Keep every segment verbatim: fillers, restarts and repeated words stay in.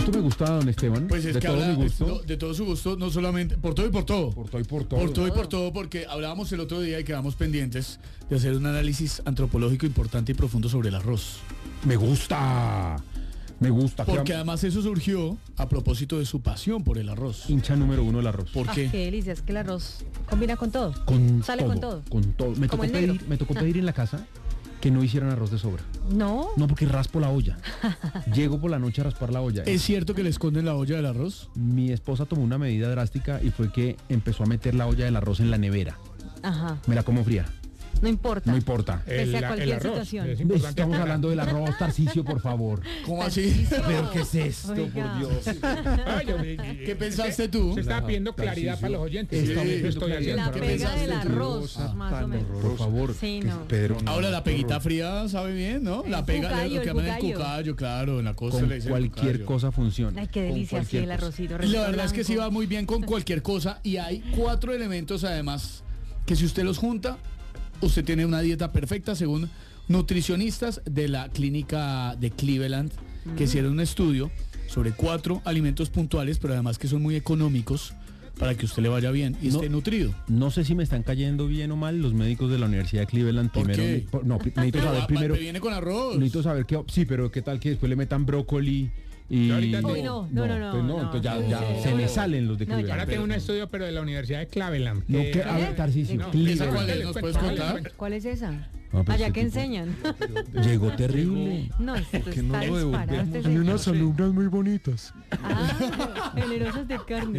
¿Cuánto me gusta, don Esteban? Pues es de que todo habla, mi gusto. no, de todo su gusto, no solamente, por todo y por todo. Por todo y por todo. Por todo y por todo, porque hablábamos el otro día y quedamos pendientes de hacer un análisis antropológico importante y profundo sobre el arroz. Me gusta. Me gusta. Porque además eso surgió a propósito de su pasión por el arroz. Hincha número uno el arroz. ¿Por Ah, qué? qué delicia, es que el arroz combina con todo. Con Sale todo, con todo. Con todo. Me Como tocó, el negro. pedir, me tocó pedir en la casa que no hicieran arroz de sobra. No. No, porque raspo la olla. Llego por la noche a raspar la olla. ¿Es cierto que le esconden la olla del arroz? Mi esposa tomó una medida drástica y fue que empezó a meter la olla del arroz en la nevera. Ajá. Me la como fría. No importa. No importa. Pese a cualquier situación. Es importante. Estamos hablando del arroz, Tarcisio, por favor. ¿Cómo así? ¿Pero qué es esto, Oiga. por Dios? Ay, yo- ¿Qué pensaste tú? Se estaba pidiendo Claro, claridad sí, sí. para los oyentes. Sí, Eso sí. estoy haciendo. La ¿Qué pega pensaste del tú? arroz, más o menos. Por favor. Sí, que- no. Pedro. Ahora la peguita fría sabe bien, ¿no? La El pega, cucayo, lo que el llaman el cucayo. cucayo, claro, en la costa Con le dicen cualquier cucayo. cosa funciona. Ay, qué Con delicia, sí, cualquier el cosa. arrocito. Y la recito verdad es que sí blanco. va muy bien con cualquier cosa y hay cuatro elementos además que si usted los junta, usted tiene una dieta perfecta según nutricionistas de la clínica de Cleveland que hicieron un estudio sobre cuatro alimentos puntuales, pero además que son muy económicos para que usted le vaya bien y No. esté nutrido. No sé si me están cayendo bien o mal los médicos de la Universidad de Cleveland. ¿Por Primero, qué? por- no, pri- necesito Pero saber va- primero. va- viene con arroz. Necesito saber qué. Sí, pero qué tal que después le metan brócoli y. Yo ahorita Uy, no, no, no, no, pues no, entonces ya, no, ya no, se no, me no. salen los de No, Cleveland. ya. Ahora tengo un estudio, pero de la Universidad de Cleveland. No, que- que, a ver, Tarcisio, No, Cleveland. ¿Esa cuál es? Les ¿Nos cuento, puedes les contar? cuento. ¿Cuál es esa? Ah, pero Allá este que tipo- enseñan. Llegó terrible. No, esto Que no está lo disparado, devolvemos. este Hay señor. unas alumnas muy bonitas. Ah, generosas de carnes.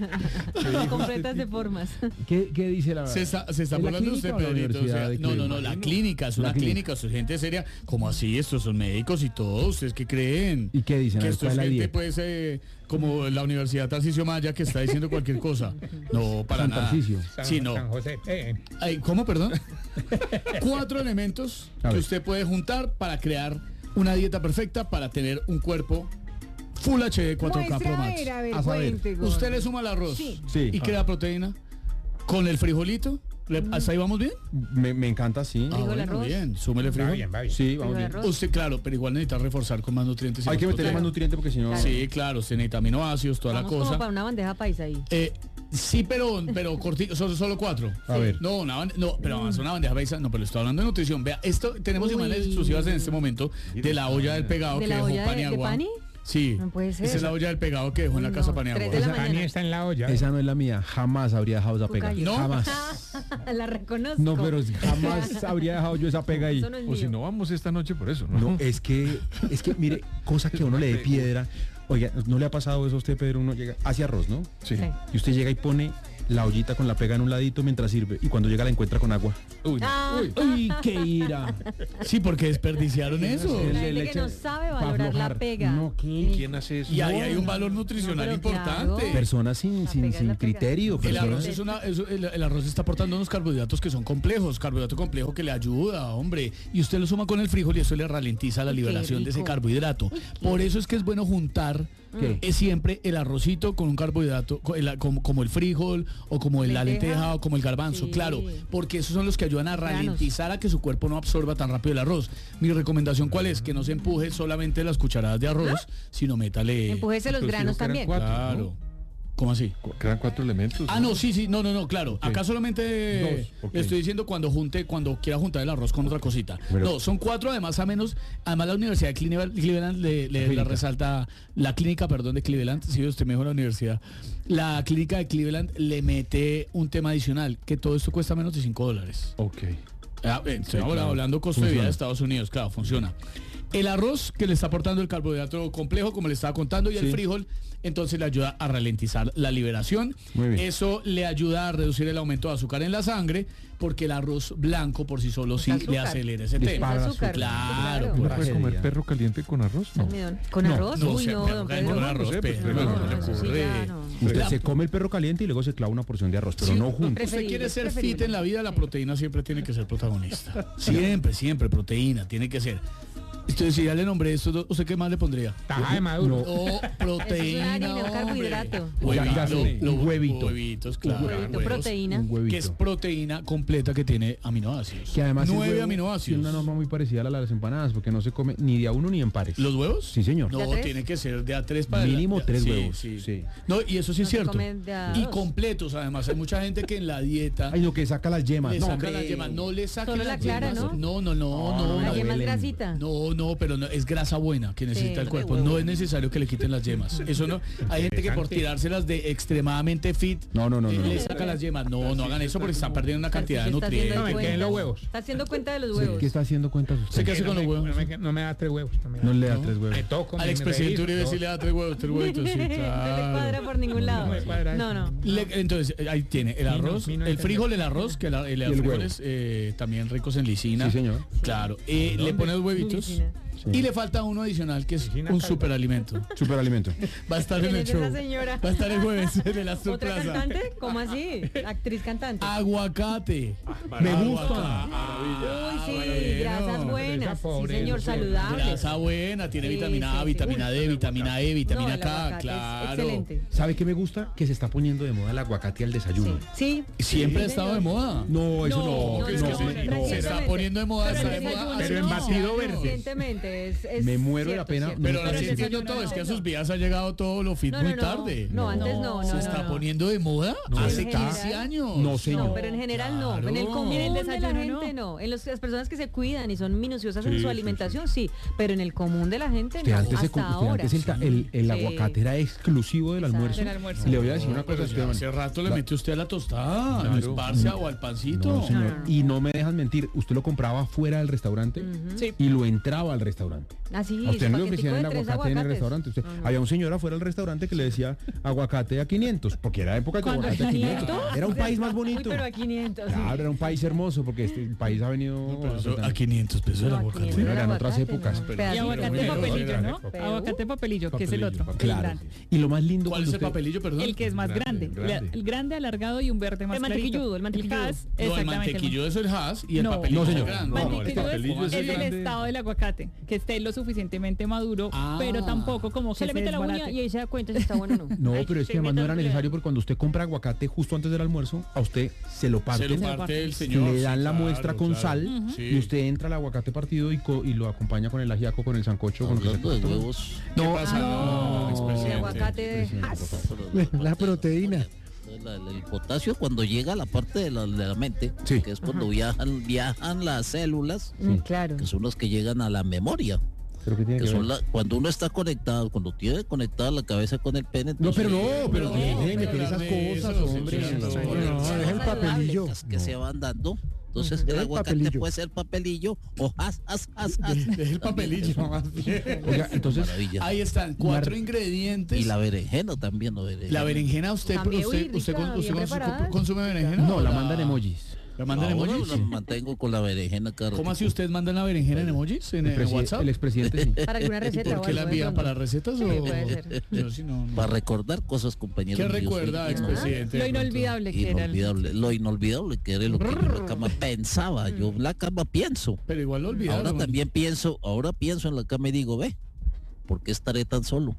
Completas de formas. ¿Qué, qué dice la Se está, se está ¿En la burlando usted, clínica o la Pedrito. O sea, Universidad de no, no, no, Cleveland? la clínica, es La una clínica. clínica, esto es gente seria. ¿Cómo así? Estos son médicos y todo. ¿Ustedes qué creen? ¿Y qué dicen? A Que ver, esto ¿cuál es es la gente, dieta? pues, eh, como la Universidad Tarcisio Maya que está diciendo cualquier cosa. No, para San nada. Tarcisio. San, Sí, no. San José. Eh, Ay, ¿cómo, perdón? Cuatro elementos A que ver. usted puede juntar para crear una dieta perfecta para tener un cuerpo Full H D cuatro K Pro Muestra, a Max. ver, a ver, A saber, cuente, gordo. Usted le suma el arroz Sí. Sí. y Ah. crea proteína con el frijolito. Le- ¿Hasta ahí vamos bien? Me, me encanta, sí. Ah, Frijol, bueno, arroz. bien. Súmele va frijol. bien, va bien. Sí, vamos Frijol, bien. arroz. Usted, claro, pero igual necesita reforzar con más nutrientes. y Hay que más meterle más proteína. nutrientes porque si no. Claro. Sí, claro, usted necesita aminoácidos, toda Vamos la como cosa. para una bandeja paisa ahí. Eh, sí, pero, pero cortito, solo, solo cuatro. A ver. No, una, ban- no, pero vamos a una bandeja paisa. No, pero estoy hablando de nutrición. Vea, esto tenemos Uy. imágenes exclusivas en este momento de la olla del pegado ¿De que la dejó olla de- de Paniagua. Pani? Sí, No puede ser. esa es la olla del pegado que dejó en la Uy, casa no. Paniagua. Tres de la Esa- Pani mañana. está en la olla. Esa no es la mía. Jamás habría dejado esa pega. Cucayo. ¿No? Jamás. La reconozco. No, pero jamás habría dejado yo esa pega ahí. Eso no es O si mío. no vamos esta noche por eso, ¿no? No, es que, es que, mire, cosa que a uno le dé piedra. Oiga, ¿no le ha pasado eso a usted, Pedro? Uno llega, hace arroz, ¿no? Sí. Sí. Y usted llega y pone la ollita con la pega en un ladito mientras sirve. Y cuando llega la encuentra con agua. Uy, no. Ah, ¡Uy, qué ira! Sí, porque desperdiciaron eso. la Le- gente le que echa- no sabe pa' valorar la aflojar. pega. No, ¿qué? ¿Quién hace eso? Y ahí hay un No, valor nutricional no, pero importante. claro. Personas sin, La sin, pega es sin la pega. criterio. El Personas... arroz, es una, es- el, el arroz está aportando unos carbohidratos que son complejos, carbohidrato complejo que le ayuda, hombre. Y usted lo suma con el frijol y eso le ralentiza la Qué liberación de ese rico. carbohidrato. Por eso es que es bueno juntar ¿Qué? es siempre el arrocito con un carbohidrato, co- el- como, como el frijol o como el- la Lenteja. lenteja o como el garbanzo, Sí. claro. Porque esos son los que ayudan a Granos. ralentizar a que su cuerpo no absorba tan rápido el arroz. Mi recomendación, ¿cuál es? Que no se empuje solamente las cucharadas de arroz, sino métale... Empujese los Pero si granos dijo que eran también. cuatro. Claro. ¿Cómo así? Cu- Quedan cuatro elementos. Ah, no, sí, sí, no, no, no, claro. Acá solamente Dos, ok. le estoy diciendo cuando junte, cuando quiera juntar el arroz con otra cosita. Pero- no, son cuatro, además a menos, además la Universidad de Cleveland, Cleveland le, le- Clínica. la resalta, la clínica, perdón, de Cleveland, si usted me dijo la universidad, la clínica de Cleveland le mete un tema adicional, que todo esto cuesta menos de cinco dólares. Ok. Ah, eh, estoy ahora claro. hablando costo de vida Funciona. de Estados Unidos, claro, funciona. El arroz que le está aportando el carbohidrato complejo, como le estaba contando, y el Sí. frijol, entonces le ayuda a ralentizar la liberación. Muy bien. Eso le ayuda a reducir el aumento de azúcar en la sangre, porque el arroz blanco por sí solo sí azúcar. le acelera ese Dispara tema. el azúcar. Claro, ¿Uno por puede Tragedia. comer perro caliente con arroz? No. Almidón. ¿Con No, arroz? No, Uy, se no, me don cae con Pedro. arroz, No sé, pues, Pedro, pero no, no, le eso sí ocurre. ya no. Usted La- se come el perro caliente y luego se clava una porción de arroz, pero Sí, no juntos. Usted Preferible, quiere ser fit preferible. en la vida, la proteína siempre tiene que ser protagonista. Siempre, siempre, proteína, tiene que ser. Entonces, si ya le nombré esto, ¿usted qué más le pondría? Taja de maduro. O proteína, Eso es harina, un hombre. carbohidrato. Huevito, Gasolina, lo- un huevito. Huevitos, claro. Huevito, huevos. proteína. Un huevito. Que es proteína completa que tiene aminoácidos. Que además el Nueve huevo aminoácidos. tiene una norma muy parecida a la de las empanadas, porque no se come ni de a uno ni en pares. ¿Los huevos? Sí, señor. No, ¿De a tres? tiene que ser de a tres para Mínimo adelante. tres Sí, huevos, Sí. sí. No, y eso sí No es se cierto. come de a Y dos. completos, además. Hay mucha gente que en la dieta Ay, no, que saca las yemas. le No, saca hombre. las yemas. No le saca Solo las la clara, yemas. ¿no? No, no, no, no. La no, yema es Belén. grasita. No, no, pero no, es grasa buena que necesita Sí. el cuerpo. No es necesario que le quiten las yemas. Eso no. Hay gente que por Interesante. tirárselas de extremadamente fit No, no, no, eh, no, le no. saca las yemas. No, no hagan eso porque están perdiendo una cantidad de Está haciendo nutrientes. No, me queden los cuentas. huevos. Está haciendo cuenta de los Sí, huevos. ¿qué está haciendo cuentas ¿Usted usted? qué hace no con los me- huevos? No, me, no me da tres huevos. No, me da. No le da No. tres huevos. Me toco, Al me expresidente reviso, Uribe sí todo. le da tres huevos, tres huevitos, sí, No le claro. cuadra por ningún lado. No me cuadra No, no. Le- entonces, eh, ahí tiene el Vino, arroz, vino el entender. frijol, el arroz, que la- el, el frijoles eh, también ricos en lisina. Sí, señor. Claro. Eh, le pone los huevitos. Lisina. Sí. Y le falta uno adicional que es Lisina un calva. superalimento. Superalimento. Va a estar en ¿Quién el es show. esa señora? Va a estar el jueves en la ¿Otra Plaza. cantante? ¿Cómo así? Actriz cantante. Aguacate. Me gusta. Uy, sí, bueno. grasas buenas. Esa Sí, pobre, señor, esa saludables. Grasa buena, tiene Sí, vitamina A, sí, sí. vitamina D, vitamina E, No, vitamina el K, aguacate es claro. excelente. ¿Sabe qué me gusta? Que se está poniendo de moda el aguacate al desayuno. Sí. Siempre ha Sí, estado de señor. moda. No, eso No, no. no, que es no, que no, se, no. se está Recientemente. poniendo de moda, Pero está el de moda desayuno hace Pero en no. quince batido años. verde. Recientemente es, es Me muero de cierto, la pena. cierto. Pero No, ahora Pero sí el entiendo desayuno todo, es que a no. sus vidas ha llegado todo lo fit No, muy no, no. tarde. No, antes no, no. Se no, está no. poniendo de moda No, hace en quince general. años. No, señor. No, pero en general no. En el Claro. común En el de la desayuno, gente no. no. En los- las personas que se cuidan y son minuciosas Sí, en sí, su sí. alimentación, sí. Pero en el común de la gente Usted no. antes, se, Hasta usted ahora. antes el, ta- el, el Sí. aguacate era exclusivo del Exacto. almuerzo. Del almuerzo. Y le voy a decir una Pero cosa, ya Esteban. hace rato le La- metió usted a la tostada, Claro. al esparcia o al pancito. No, señor. No, no, no. Y no me dejas mentir, usted lo compraba fuera del restaurante Ujú. Sí. y lo entraba al restaurante. Así, A usted no le paquetico ofrecían el de tres aguacate en el aguacates. restaurante. Usted- No, no. Había un señor afuera del restaurante que le decía aguacate a quinientos, porque era época de ¿Cuándo? aguacate a quinientos. ¿quinientos? Era un país más Uy, bonito. pero a quinientos. sí. Claro, era un país hermoso, porque este país ha venido... Pero eso, afectando. a quinientos pesos el No, a aguacate. quinientos Bueno, el eran otras aguacate, épocas, no. pero- Y Pedacito. aguacate Pero- papelillo, ¿no? pero- Aguacate papelillo, que es el otro. el Claro. grande. Y lo más lindo ¿Cuál es cuando el usted- papelillo, perdón? El que es más Grande, grande. el El grande. el grande alargado y un verde más El clarito. mantequilludo, el mantequilludo. Cas, No, el exactamente. mantequillo es el Haas y el No. papelillo No, señor. es grande. No, el Mantequilludo papelillo es, es es el grande. estado del aguacate, que esté lo suficientemente maduro, Ah. pero tampoco como que Se le mete la uña desbarate. y ahí se da cuenta si está bueno o no. No, Ay, pero es que se además no metan era cuidado. necesario porque cuando usted compra aguacate justo antes del almuerzo, a usted se lo Se parten, lo Se lo parte parte. el señor. le dan sí, la claro, muestra con claro. sal Sí. y usted entra al aguacate partido y, co- y lo acompaña con el ajiaco, con el sancocho, con lo que se Hablando de coma. huevos, ¿Qué No, pasa? no. No, expresidente. El aguacate de Presidente, Haas. por favor. pero La proteína. la- la- el potasio cuando llega a la parte de la, de la mente, Sí. que es cuando viajan, viajan las células, Mm, claro. que son las que llegan a la memoria, ¿Pero qué tiene que que son ver? la, cuando uno está conectado, cuando tiene conectada la cabeza con el pene, No, pero entonces, no, pero No, deje de pero meter esas hablar de cosas, eso, hombre. sí, claro. No, No, no, deja el saludable. papelillo. las que se van dando. Entonces Ujú. el El aguacate papelillo. puede ser papelillo o as, as, as, as. Deje el papelillo más bien. Oiga, entonces, Maravilla. Ahí están, cuatro Mar- ingredientes. Y la berenjena también, la berenjena. La berenjena, ¿usted, También, usted, uy, usted, rica, con- usted bien consume, preparada. consume berenjena? no, o la mandan emojis. ¿La mandan Ahora emojis? la mantengo con la berenjena, cara. ¿Cómo así ustedes mandan la berenjena en emojis? ¿En, El, en presi- WhatsApp? el expresidente sí. Para alguna ¿Y receta por o qué la algo de envían? pronto. ¿Para recetas Sí, o...? puede ser. Yo sí no... no. Para recordar cosas, compañeros. ¿Qué míos, recuerda, sí. expresidente? Lo de pronto? inolvidable que era el... Inolvidable, lo inolvidable que era lo que yo en la cama pensaba. Yo en la cama pienso. Pero igual lo olvidaron. Ahora también pienso, ahora pienso en la cama y digo, ve, ¿por qué estaré tan solo?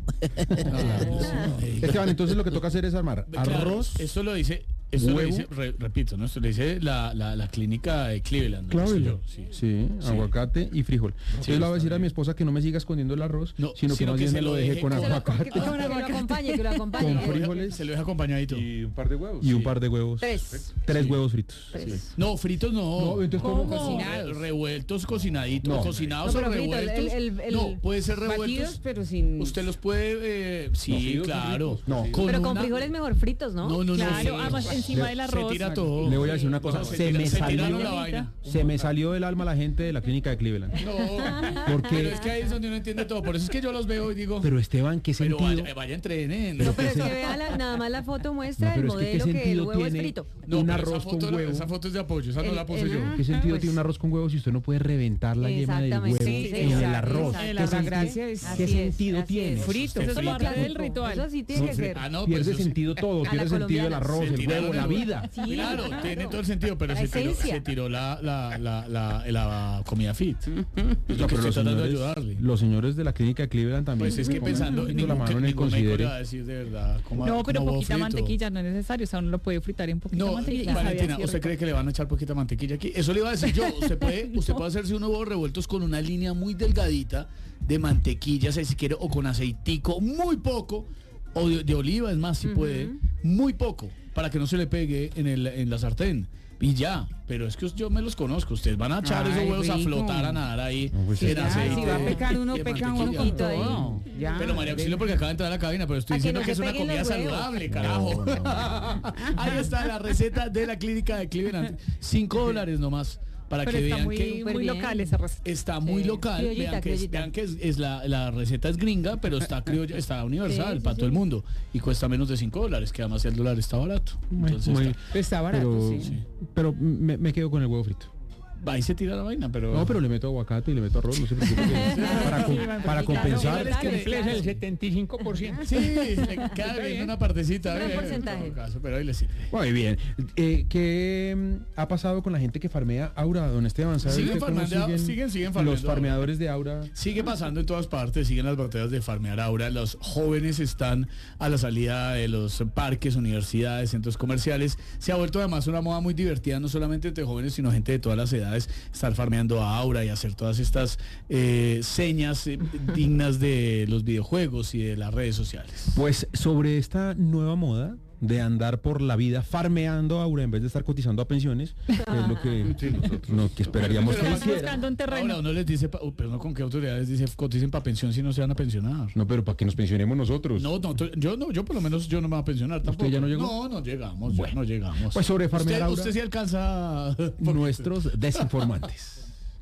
Esteban, entonces lo que toca hacer es armar Claro, arroz. esto lo dice... Esto lo huevo. dice, re- repito, ¿no? Esto lo dice la, la, la clínica de Cleveland. ¿no? Claro, Esto yo. sí. Sí, Sí. aguacate y frijol. Entonces le voy a está decir a mi bien. esposa que no me siga escondiendo el arroz, No, sino que sino más que bien se me lo lo deje deje con Se lo- aguacate. que, que lo acompañe, que lo acompañe. Con que- frijoles. Se lo deja acompañadito. Y un par de huevos. Y un sí. par de huevos. Tres. Tres Sí. huevos fritos. Tres. No, fritos no. No, entonces ¿cómo? Re- Cocinados. revueltos, cocinaditos, No. cocinados No, o pero frito, el- revueltos. el- el- no, puede ser Batidos, revueltos. pero sin... Usted los puede, eh, sí, Cocidos y claro. ricos, No. cocidos. Pero con una- frijoles mejor fritos, ¿no? No, no, no. Claro, sí. además encima del Se arroz. tira todo. Le voy a decir una cosa, No, se tira- me se salió- tiraron la vaina. Se me salió del alma la gente de la clínica de Cleveland. No, Porque- pero es que ahí es donde uno entiende todo. Por eso es que yo los veo y digo, Pero Esteban, ¿qué pero sentido? vaya, vaya entrenen. No, pero es que vea la- nada más la foto muestra No, el pero es que ¿qué modelo que, el sentido huevo es tiene? frito. No, un pero arroz esa foto, con huevo. esa foto es de apoyo, esa no El- la puse el- yo. ¿Qué sentido pues- tiene un arroz con huevos si usted no puede reventar la yema del huevo Exactamente. Sí, en el exacto, arroz? exacto. ¿Qué La sentido- gracia es- Así ¿Qué es, sentido así tiene? es. Frito, Usted eso es frito. parte del ritual. Eso sí tiene que ser. Ah, no, Pierde pues, sentido todo, a la pierde sentido el colombiana. arroz, Se el tiraron huevo, el la héroe. vida. Sí, Claro, claro. tiene todo el sentido, pero La se tiró, esencia. se tiró la, la, la, la, la comida fit. Es lo No, que pero estoy los tratando de señores, ayudarle. los señores de la clínica de Cleveland también. Pues es que comen pensando, poquito la ningún, mano en el ningún médico le considere. va a decir de verdad cómo No, pero cómo huevo poquita frito. mantequilla no es necesario, o sea, uno lo puede fritar en poquita No, mantequilla. y sabe Valentina, así ¿usted rico. cree que le van a echar poquita mantequilla aquí? Eso le iba a decir yo. Usted puede, usted puede hacerse unos huevos revueltos con una línea muy delgadita de mantequilla, si quiere, o con aceitico, muy poco, o de, de oliva, es más, si puede, muy poco, para que no se le pegue en, el, en la sartén. Y ya, pero es que yo me los conozco. Ustedes van a echar esos Ay, huevos a rico. flotar, a nadar ahí No, pues en sí, Ya, aceite. si va a pecar uno, y de peca uno mantequilla. con ahí. todo. Ya. Pero María Auxilio, porque acaba de entrar a la cabina, pero estoy A que diciendo no que se es una peguen comida los huevos. saludable, carajo. Ahí está la receta de la clínica de Cleveland. Cinco dólares nomás, para Pero que está vean muy, que Súper muy bien. local esa receta. está muy Sí. local. Criollita, vean que, es, criollita. vean que es, es la, la receta es gringa, pero está criolla, está universal Sí, sí, para todo el sí. mundo. Y cuesta menos de cinco dólares, que además el dólar está barato. Muy- Entonces muy- está- Está barato, pero, sí. pero me, me quedo con el huevo frito. ahí se tira la vaina, pero... No, pero le meto aguacate y le meto arroz, no se preocupe. que- para, com- para Sí, claro. compensar. Es que le- Cumple el setenta y cinco por ciento. Sí, le queda bien una partecita. Un gran bien, porcentaje. en todo caso, pero ahí le sirve. Muy bien. Eh, ¿Qué mm, ha pasado con la gente que farmea Aura, don Esteban? ¿Sabe Siguen usted cómo farmeando- siguen- siguen farmeando los farmeadores de Aura? Sigue pasando en todas partes, siguen las batallas de farmear ahora. Los jóvenes están a la salida de los parques, universidades, centros comerciales. Se ha vuelto además una moda muy divertida, no solamente entre jóvenes, sino gente de todas las edades, estar farmeando a Aura y hacer todas estas eh, señas eh, dignas de los videojuegos y de las redes sociales. Pues sobre esta nueva moda de andar por la vida farmeando Aura en vez de estar cotizando a pensiones, que es lo que, no, que esperaríamos que Pero hiciera. Buscando un terreno. Ahora uno les dice, pa- pero no con qué autoridades dice coticen para pensión si no se van a pensionar. No, pero para que nos pensionemos nosotros. No, no, tú- yo no, yo por lo menos yo no me voy a pensionar tampoco. ya no llegó? No, no llegamos, ya Bueno. no llegamos. Pues sobre farmear usted, Aura- usted sí alcanza porque- Nuestros desinformantes.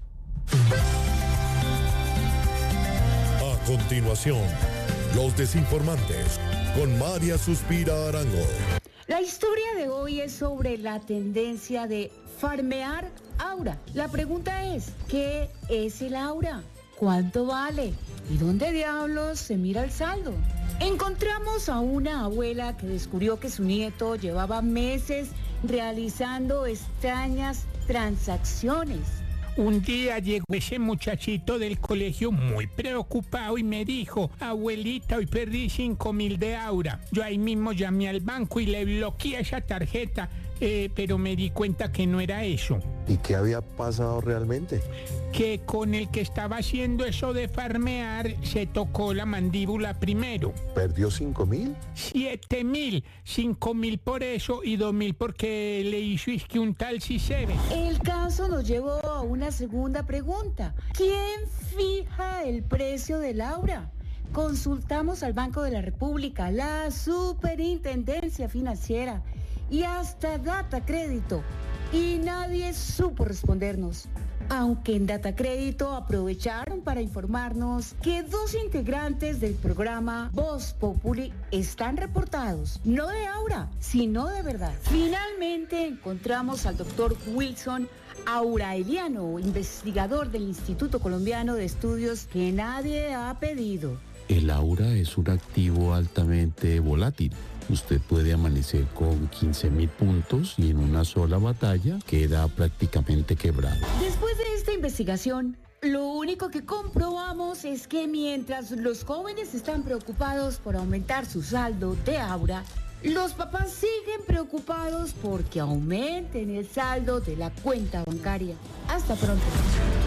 A continuación, los desinformantes con María Suspira Arango. La historia de hoy es sobre la tendencia de farmear aura. La pregunta es, ¿qué es el aura? ¿Cuánto vale? ¿Y dónde diablos se mira el saldo? Encontramos a una abuela que descubrió que su nieto llevaba meses realizando extrañas transacciones. Un día llegó ese muchachito del colegio muy preocupado y me dijo, abuelita, hoy perdí cinco mil de Aura. Yo ahí mismo llamé al banco y le bloqueé esa tarjeta, eh, pero me di cuenta que no era eso. ¿Y qué había pasado realmente? Que con el que estaba haciendo eso de farmear se tocó la mandíbula primero. ¿Perdió cinco mil? Siete mil, cinco mil por eso y dos mil porque le hizo es que un tal Cicebe. El caso nos llevó a una segunda pregunta. ¿Quién fija el precio del aura? Consultamos al Banco de la República, la Superintendencia Financiera y hasta Data Crédito y nadie supo respondernos. Aunque en Data Crédito aprovecharon para informarnos que dos integrantes del programa Voz Populi están reportados, no de aura, sino de verdad. Finalmente encontramos al doctor Wilson Auraeliano, investigador del Instituto Colombiano de Estudios que nadie ha pedido. El aura es un activo altamente volátil. Usted puede amanecer con quince mil puntos y en una sola batalla queda prácticamente quebrado. Después de esta investigación, lo único que comprobamos es que mientras los jóvenes están preocupados por aumentar su saldo de aura, los papás siguen preocupados porque aumenten el saldo de la cuenta bancaria. Hasta pronto.